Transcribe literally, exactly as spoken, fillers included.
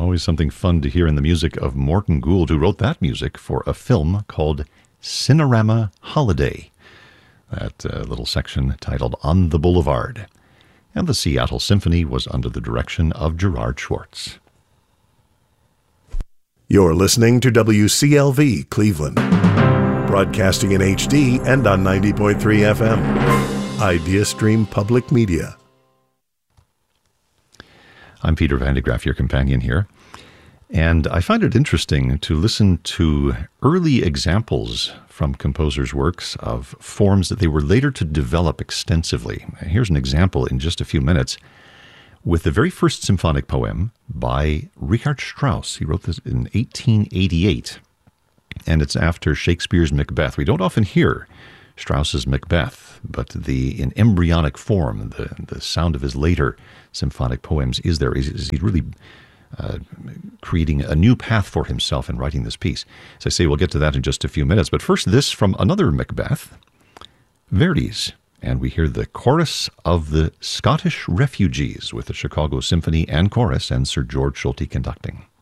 Always something fun to hear in the music of Morton Gould, who wrote that music for a film called Cinerama Holiday. That uh, little section titled On the Boulevard. And the Seattle Symphony was under the direction of Gerard Schwartz. You're listening to W C L V Cleveland, broadcasting in H D and on ninety point three F M. IdeaStream Public Media. I'm Peter Van de Graaff, your companion here, and I find it interesting to listen to early examples from composers' works of forms that they were later to develop extensively. Here's an example in just a few minutes with the very first symphonic poem by Richard Strauss. He wrote this in eighteen eighty-eight, and it's after Shakespeare's Macbeth. We don't often hear Strauss's Macbeth, but the in embryonic form, the, the sound of his later symphonic poems is there. He's, he's really uh, creating a new path for himself in writing this piece. As I say, we'll get to that in just a few minutes. But first, this from another Macbeth, Verdi's. And we hear the chorus of the Scottish Refugees with the Chicago Symphony and Chorus and Sir George Solti conducting.